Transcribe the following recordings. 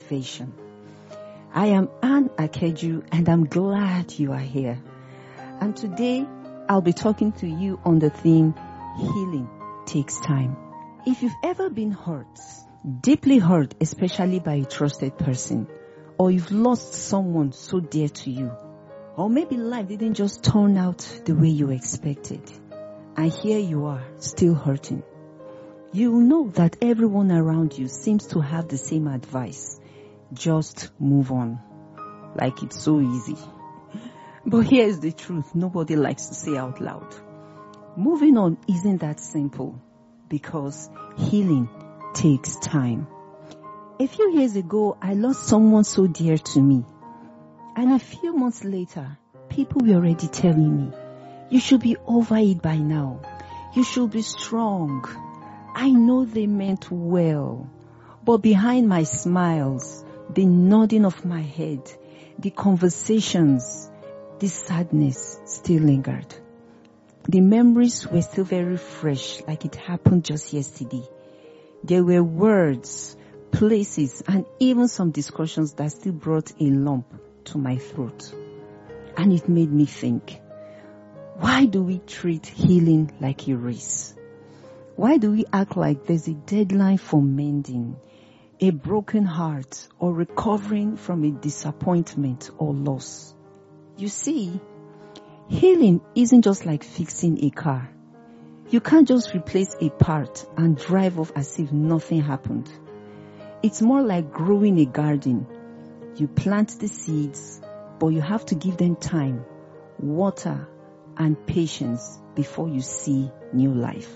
motivation. I am Anne Akeju, and I'm glad you are here. And today, I'll be talking to you on the theme, Healing Takes Time. If you've ever been hurt, deeply hurt, especially by a trusted person, or you've lost someone so dear to you, or maybe life didn't just turn out the way you expected, and here you are, still hurting, you will know that everyone around you seems to have the same advice. Just move on. Like it's so easy. But here's the truth nobody likes to say out loud. Moving on isn't that simple because healing takes time. A few years ago, I lost someone so dear to me. And a few months later, people were already telling me, you should be over it by now. You should be strong. I know they meant well. But behind my smiles, the nodding of my head, the conversations, the sadness still lingered. The memories were still very fresh, like it happened just yesterday. There were words, places, and even some discussions that still brought a lump to my throat. And it made me think, why do we treat healing like a race? Why do we act like there's a deadline for mending a broken heart or recovering from a disappointment or loss? You see, healing isn't just like fixing a car. You can't just replace a part and drive off as if nothing happened. It's more like growing a garden. You plant the seeds, but you have to give them time, water, and patience before you see new life.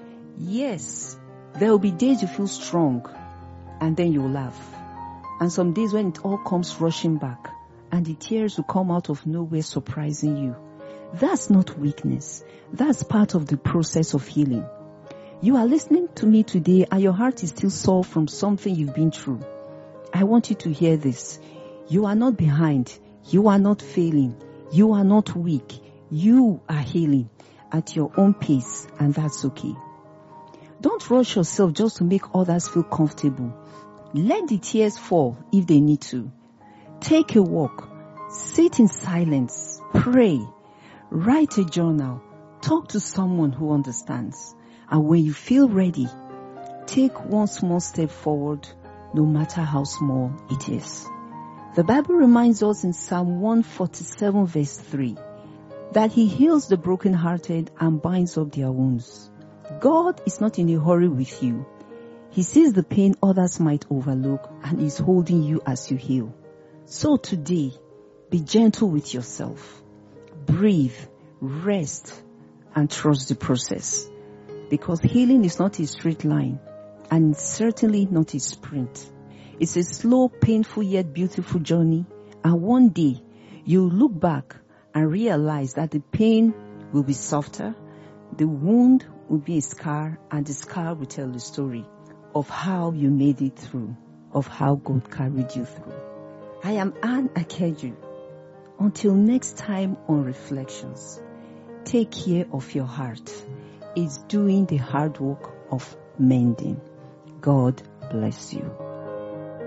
Yes, there will be days you feel strong, and then you will laugh. And some days when it all comes rushing back, and the tears will come out of nowhere surprising you. That's not weakness. That's part of the process of healing. You are listening to me today and your heart is still sore from something you've been through. I want you to hear this. You are not behind. You are not failing. You are not weak. You are healing at your own pace, and that's okay. Don't rush yourself just to make others feel comfortable. Let the tears fall if they need to. Take a walk. Sit in silence. Pray. Write a journal. Talk to someone who understands. And when you feel ready, take one small step forward, no matter how small it is. The Bible reminds us in Psalm 147 verse 3 that He heals the brokenhearted and binds up their wounds. God is not in a hurry with you. He sees the pain others might overlook and is holding you as you heal. So today, be gentle with yourself. Breathe, rest, and trust the process. Because healing is not a straight line, and it's certainly not a sprint. It's a slow, painful yet beautiful journey, and one day you'll look back and realize that the pain will be softer, the wound will be a scar, and the scar will tell the story of how you made it through, of how God carried you through. I am Anne Akeju. Until next time on Reflections, take care of your heart. It's doing the hard work of mending. God bless you.